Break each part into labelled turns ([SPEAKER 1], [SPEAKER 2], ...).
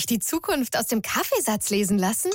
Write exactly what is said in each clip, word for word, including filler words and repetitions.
[SPEAKER 1] die Zukunft aus dem Kaffeesatz lesen lassen?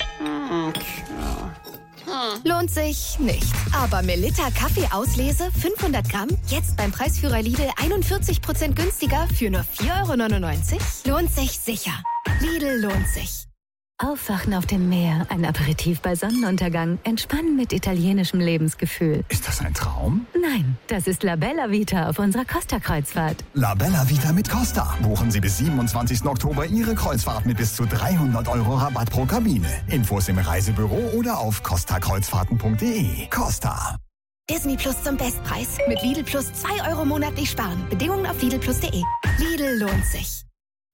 [SPEAKER 1] Lohnt sich nicht. Aber Melitta Kaffeeauslese fünfhundert Gramm, jetzt beim Preisführer Lidl einundvierzig Prozent günstiger für nur vier Euro neunundneunzig? Lohnt sich sicher. Lidl lohnt sich.
[SPEAKER 2] Aufwachen auf dem Meer, ein Aperitif bei Sonnenuntergang, entspannen mit italienischem Lebensgefühl.
[SPEAKER 3] Ist das ein Traum?
[SPEAKER 2] Nein, das ist La Bella Vita auf unserer Costa-Kreuzfahrt.
[SPEAKER 3] La Bella Vita mit Costa. Buchen Sie bis siebenundzwanzigsten Oktober Ihre Kreuzfahrt mit bis zu dreihundert Euro Rabatt pro Kabine. Infos im Reisebüro oder auf costa kreuzfahrten punkt de. Costa.
[SPEAKER 1] Disney Plus zum Bestpreis. Mit Lidl Plus zwei Euro monatlich sparen. Bedingungen auf lidl plus punkt de. Lidl lohnt sich.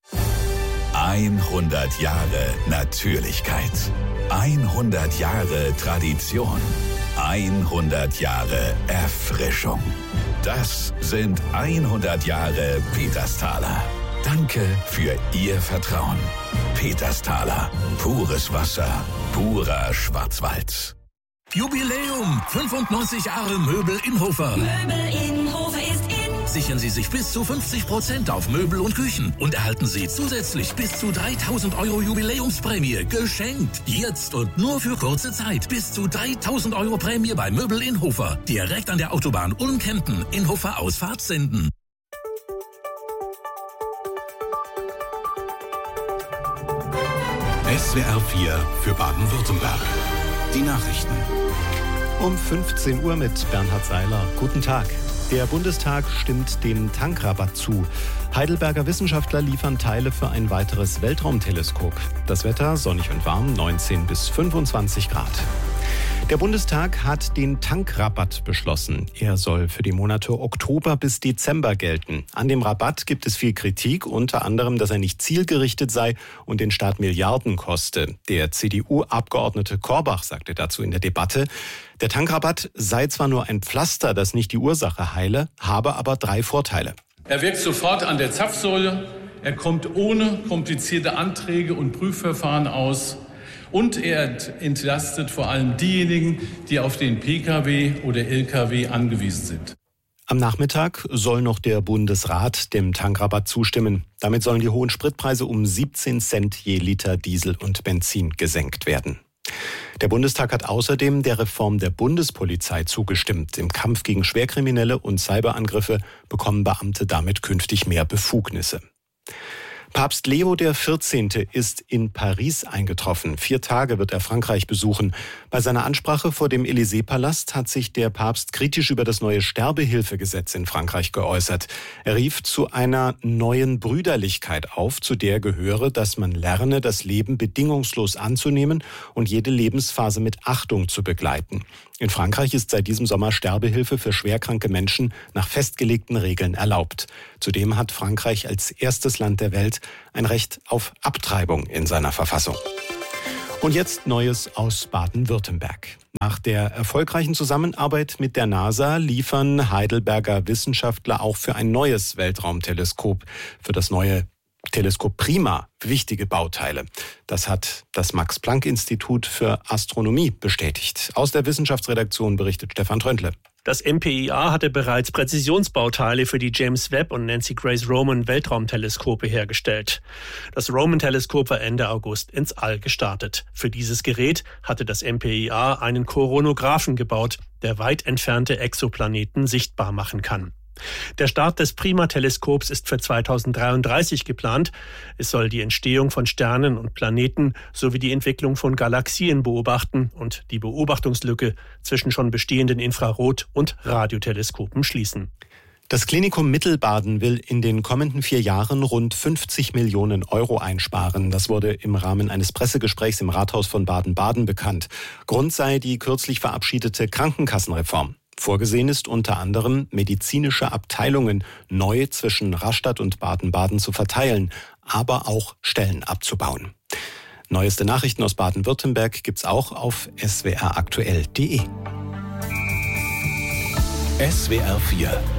[SPEAKER 4] hundert Jahre Natürlichkeit. hundert Jahre Tradition. hundert Jahre Erfrischung. Das sind hundert Jahre Petersthaler. Danke für Ihr Vertrauen. Petersthaler. Pures Wasser. Purer Schwarzwald.
[SPEAKER 5] Jubiläum! fünfundneunzig Jahre Möbel Inhofer.
[SPEAKER 6] Möbel Inhofer ist in.
[SPEAKER 5] Sichern Sie sich bis zu fünfzig Prozent auf Möbel und Küchen und erhalten Sie zusätzlich bis zu dreitausend Euro Jubiläumsprämie geschenkt. Jetzt und nur für kurze Zeit. Bis zu dreitausend Euro Prämie bei Möbel Inhofer. Direkt an der Autobahn Ulm-Kempten. Inhofer Ausfahrt Senden.
[SPEAKER 7] S W R vier für Baden-Württemberg. Die Nachrichten.
[SPEAKER 8] Um fünfzehn Uhr mit Bernhard Seiler. Guten Tag. Der Bundestag stimmt dem Tankrabatt zu. Heidelberger Wissenschaftler liefern Teile für ein weiteres Weltraumteleskop. Das Wetter sonnig und warm, neunzehn bis fünfundzwanzig Grad. Der Bundestag hat den Tankrabatt beschlossen. Er soll für die Monate Oktober bis Dezember gelten. An dem Rabatt gibt es viel Kritik, unter anderem, dass er nicht zielgerichtet sei und den Staat Milliarden koste. Der C D U-Abgeordnete Korbach sagte dazu in der Debatte, der Tankrabatt sei zwar nur ein Pflaster, das nicht die Ursache heile, habe aber drei Vorteile.
[SPEAKER 9] Er wirkt sofort an der Zapfsäule, er kommt ohne komplizierte Anträge und Prüfverfahren aus. Und er entlastet vor allem diejenigen, die auf den Pkw oder Lkw angewiesen sind.
[SPEAKER 8] Am Nachmittag soll noch der Bundesrat dem Tankrabatt zustimmen. Damit sollen die hohen Spritpreise um siebzehn Cent je Liter Diesel und Benzin gesenkt werden. Der Bundestag hat außerdem der Reform der Bundespolizei zugestimmt. Im Kampf gegen Schwerkriminelle und Cyberangriffe bekommen Beamte damit künftig mehr Befugnisse. Papst Leo der vierzehnte ist in Paris eingetroffen. Vier Tage wird er Frankreich besuchen. Bei seiner Ansprache vor dem Élysée-Palast hat sich der Papst kritisch über das neue Sterbehilfegesetz in Frankreich geäußert. Er rief zu einer neuen Brüderlichkeit auf, zu der gehöre, dass man lerne, das Leben bedingungslos anzunehmen und jede Lebensphase mit Achtung zu begleiten. In Frankreich ist seit diesem Sommer Sterbehilfe für schwerkranke Menschen nach festgelegten Regeln erlaubt. Zudem hat Frankreich als erstes Land der Welt ein Recht auf Abtreibung in seiner Verfassung. Und jetzt Neues aus Baden-Württemberg. Nach der erfolgreichen Zusammenarbeit mit der NASA liefern Heidelberger Wissenschaftler auch für ein neues Weltraumteleskop, für das neue Teleskop Prima, wichtige Bauteile. Das hat das Max-Planck-Institut für Astronomie bestätigt. Aus der Wissenschaftsredaktion berichtet Stefan Tröntle.
[SPEAKER 10] Das M P I A hatte bereits Präzisionsbauteile für die James Webb und Nancy Grace Roman Weltraumteleskope hergestellt. Das Roman-Teleskop war Ende August ins All gestartet. Für dieses Gerät hatte das M P I A einen Koronographen gebaut, der weit entfernte Exoplaneten sichtbar machen kann. Der Start des Prima-Teleskops ist für zweitausenddreiunddreißig geplant. Es soll die Entstehung von Sternen und Planeten sowie die Entwicklung von Galaxien beobachten und die Beobachtungslücke zwischen schon bestehenden Infrarot- und Radioteleskopen schließen.
[SPEAKER 8] Das Klinikum Mittelbaden will in den kommenden vier Jahren rund fünfzig Millionen Euro einsparen. Das wurde im Rahmen eines Pressegesprächs im Rathaus von Baden-Baden bekannt. Grund sei die kürzlich verabschiedete Krankenkassenreform. Vorgesehen ist unter anderem, medizinische Abteilungen neu zwischen Rastatt und Baden-Baden zu verteilen, aber auch Stellen abzubauen. Neueste Nachrichten aus Baden-Württemberg gibt's auch auf s w r aktuell punkt de.
[SPEAKER 7] S W R vier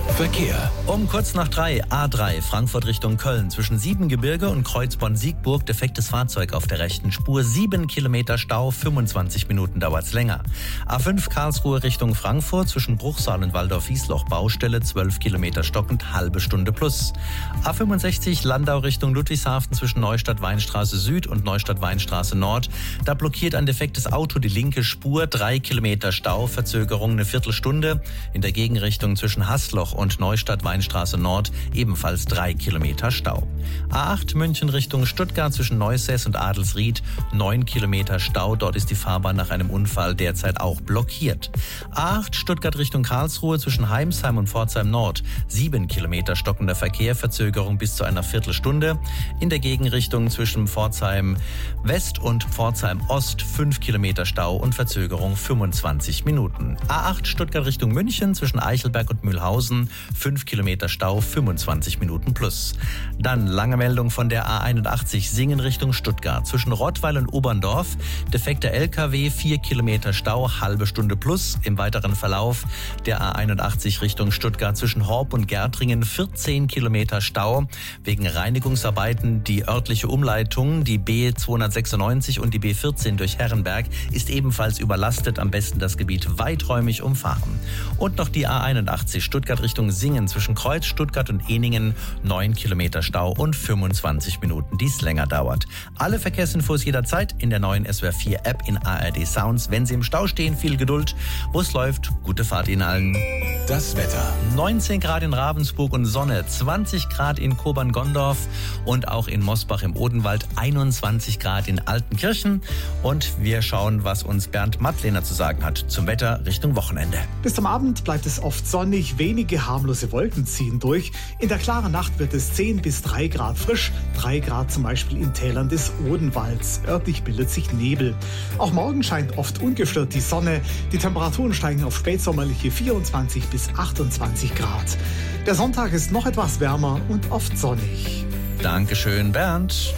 [SPEAKER 7] Verkehr.
[SPEAKER 11] Um kurz nach drei, A drei, Frankfurt Richtung Köln. Zwischen Siebengebirge und Kreuzborn-Siegburg defektes Fahrzeug auf der rechten Spur. Sieben Kilometer Stau, fünfundzwanzig Minuten dauert's länger. A fünf, Karlsruhe Richtung Frankfurt. Zwischen Bruchsal und Waldorf-Wiesloch Baustelle. zwölf Kilometer stockend, halbe Stunde plus. A fünfundsechzig, Landau Richtung Ludwigshafen. Zwischen Neustadt-Weinstraße Süd und Neustadt-Weinstraße Nord. Da blockiert ein defektes Auto die linke Spur. Drei Kilometer Stau, Verzögerung eine Viertelstunde. In der Gegenrichtung zwischen Haßloch und Neustadt-Weinstraße Nord ebenfalls drei Kilometer Stau. A acht München Richtung Stuttgart zwischen Neusäß und Adelsried, neun Kilometer Stau. Dort ist die Fahrbahn nach einem Unfall derzeit auch blockiert. A acht Stuttgart Richtung Karlsruhe zwischen Heimsheim und Pforzheim Nord, sieben Kilometer stockender Verkehr, Verzögerung bis zu einer Viertelstunde. In der Gegenrichtung zwischen Pforzheim West und Pforzheim Ost, fünf Kilometer Stau und Verzögerung fünfundzwanzig Minuten. A acht Stuttgart Richtung München zwischen Eichelberg und Mühlhausen, fünf Kilometer Stau, fünfundzwanzig Minuten plus. Dann lange Meldung von der A einundachtzig Singen Richtung Stuttgart. Zwischen Rottweil und Oberndorf, defekter L K W, vier Kilometer Stau, halbe Stunde plus. Im weiteren Verlauf der A einundachtzig Richtung Stuttgart zwischen Horb und Gärtringen, vierzehn Kilometer Stau. Wegen Reinigungsarbeiten die örtliche Umleitung, die B zweihundertsechsundneunzig und die B vierzehn durch Herrenberg, ist ebenfalls überlastet. Am besten das Gebiet weiträumig umfahren. Und noch die A einundachtzig Stuttgart Richtung Singen zwischen Kreuz, Stuttgart und Ehningen, neun Kilometer Stau und fünfundzwanzig Minuten, die es länger dauert. Alle Verkehrsinfos jederzeit in der neuen S W R vier App in A R D Sounds. Wenn Sie im Stau stehen, viel Geduld. Wo es läuft, gute Fahrt Ihnen allen.
[SPEAKER 7] Das Wetter.
[SPEAKER 11] neunzehn Grad in Ravensburg und Sonne, zwanzig Grad in Kobern-Gondorf und auch in Mosbach im Odenwald, einundzwanzig Grad in Altenkirchen. Und wir schauen, was uns Bernd Mattlehner zu sagen hat zum Wetter Richtung Wochenende.
[SPEAKER 12] Bis zum Abend bleibt es oft sonnig, wenige harmlose Wolken ziehen durch. In der klaren Nacht wird es zehn bis drei Grad frisch, drei Grad zum Beispiel in Tälern des Odenwalds. Örtlich bildet sich Nebel. Auch morgen scheint oft ungestört die Sonne. Die Temperaturen steigen auf spätsommerliche vierundzwanzig bis achtundzwanzig Grad. Der Sonntag ist noch etwas wärmer und oft sonnig.
[SPEAKER 11] Dankeschön, Bernd.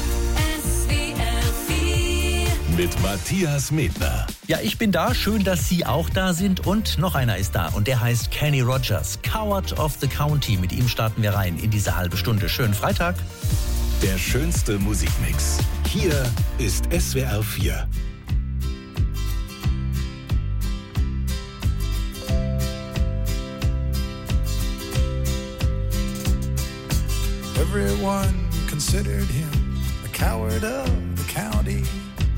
[SPEAKER 7] Mit Matthias Medner.
[SPEAKER 11] Ja, ich bin da. Schön, dass Sie auch da sind. Und noch einer ist da. Und der heißt Kenny Rogers. Coward of the County. Mit ihm starten wir rein in diese halbe Stunde. Schönen Freitag.
[SPEAKER 7] Der schönste Musikmix. Hier ist S W R vier.
[SPEAKER 13] Everyone considered him the coward of the county.